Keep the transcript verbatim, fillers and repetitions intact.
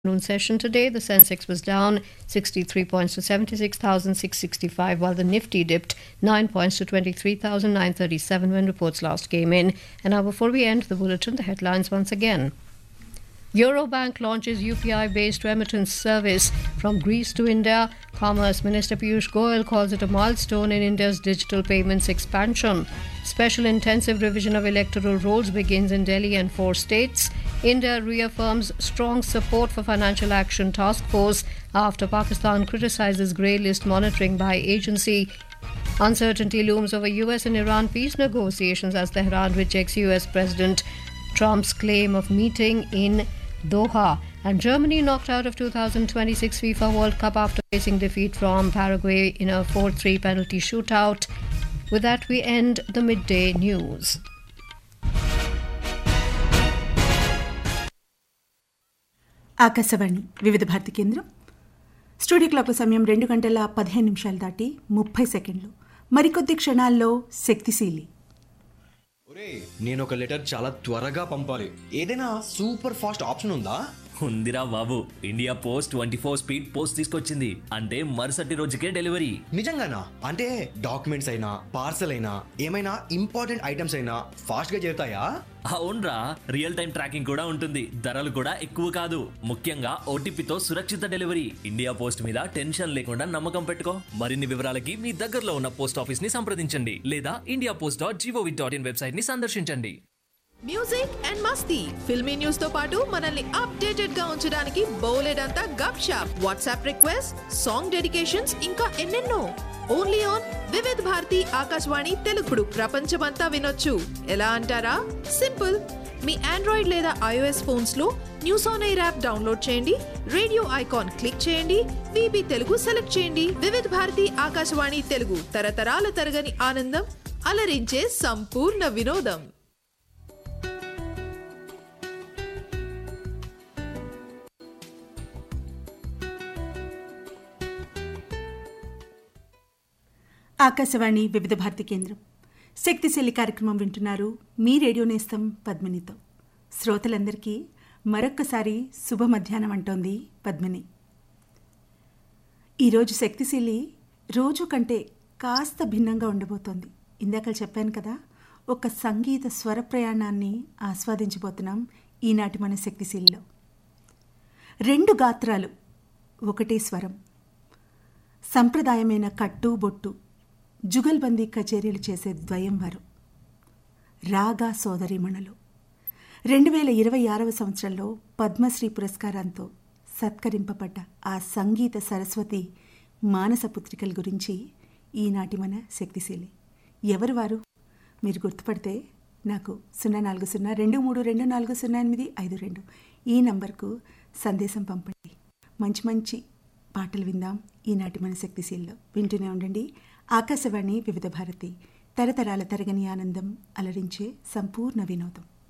Noon session today, the Sensex was down sixty-three points to seventy-six thousand six hundred sixty-five, while the Nifty dipped nine points to twenty-three thousand nine hundred thirty-seven when reports last came in. And now, before we end the bulletin, the headlines once again. Eurobank launches U P I-based remittance service from Greece to India. Commerce Minister Piyush Goyal calls it a milestone in India's digital payments expansion. Special intensive revision of electoral rolls begins in Delhi and four states. India reaffirms strong support for Financial Action Task Force after Pakistan criticizes grey list monitoring by agency. Uncertainty looms over U S and Iran peace negotiations as Tehran rejects U S President Trump's claim of meeting in Doha. And Germany knocked out of two thousand twenty-six FIFA World Cup after facing defeat from Paraguay in a four three penalty shootout. With that, we end the midday news. Akashvani వివిధ భారతి కేంద్రం studio clock సమయం రెండు గంటల పదిహేను నిమిషాలు దాటి ముప్పై సెకండ్లు. మరికొద్ది క్షణాల్లో శక్తిశీలి. నేను ఒక లెటర్ చాలా త్వరగా పంపాలి. ఏదైనా సూపర్ ఫాస్ట్ ఆప్షన్ ఉందా? ఉందిరా బాబు, India post twenty four speed post తీసుకొచ్చింది. అంటే మరుసటి రోజుకే డెలివరీ. నిజంగానా? అంటే డాక్యుమెంట్స్ అయినా పార్సల్ అయినా ఏమైనా ఇంపార్టెంట్ ఐటమ్స్ అయినా ఫాస్ట్ గా చేరుతాయా? అవునరా, రియల్ టైం ట్రాకింగ్ కూడా ఉంటుంది. ధరలు కూడా ఎక్కువ కాదు. ముఖ్యంగా ఓటీపీతో సురక్షిత డెలివరీ. ఇండియా పోస్ట్ మీద టెన్షన్ లేకుండా నమ్మకం పెట్టుకో. మరిన్ని వివరాలకి మీ దగ్గరలో ఉన్న పోస్ట్ ఆఫీస్ ని సంప్రదించండి లేదా India post dot GOV dot in website ని సందర్శించండి. Music and Masti, filmy news తో పాటు మనల్ని అప్డేటెడ్ గా ఉంచడానికి బోలెడంతా గప్ shop, WhatsApp request, song dedications, ఇంకా ఎన్నెన్నో. Only on Vividh Bharati Akashvani తెలుగుడు. ప్రపంచమంతా వినొచ్చు. ఎలా అంటారా? సింపుల్. మీ ఆండ్రాయిడ్ లేదా ఐఓఎస్ ఫోన్స్ లో news on air app download చేయండి, రేడియో ఐకాన్ క్లిక్ చేయండి, వీబీ తెలుగు సెలెక్ట్ చేయండి. వివిధ్ భారతి ఆకాశవాణి తెలుగు, తరతరాల తరగని ఆనందం, అలరించే సంపూర్ణ వినోదం. ఆకాశవాణి వివిధ భారతి కేంద్రం శక్తిశైలి కార్యక్రమం వింటున్నారు. మీ రేడియో నేస్తం పద్మినితో. శ్రోతలందరికీ మరొక్కసారి శుభ మధ్యాహ్నం అంటోంది పద్మిని. ఈరోజు శక్తిశైలి రోజు కంటే కాస్త భిన్నంగా ఉండబోతోంది. ఇందాక చెప్పాను కదా, ఒక సంగీత స్వర ప్రయాణాన్ని ఆస్వాదించబోతున్నాం ఈనాటి మన శక్తిశైలిలో. రెండు గాత్రాలు, ఒకటే స్వరం, సంప్రదాయమైన కట్టు బొట్టు, జుగల్బందీ కచేరీలు చేసే ద్వయం వారు రాగా సోదరీమణులు. రెండు వేల ఇరవై ఆరవ సంవత్సరంలో పద్మశ్రీ పురస్కారంతో సత్కరింపబడ్డ ఆ సంగీత సరస్వతి మానస పుత్రికల గురించి ఈనాటి మన శక్తిశీలి. ఎవరు వారు? మీరు గుర్తుపడితే నాకు సున్నా నాలుగు సున్నా రెండు మూడు రెండు నాలుగు సున్నా ఎనిమిది ఐదు రెండు ఈ నంబర్కు సందేశం పంపండి. మంచి మంచి పాటలు విందాం ఈనాటి మన శక్తిశీల్లో. వింటూనే ఉండండి ఆకాశవాణి వివిధ భారతి, తరతరాల తరగని ఆనందం, అలరించే సంపూర్ణ వినోదం.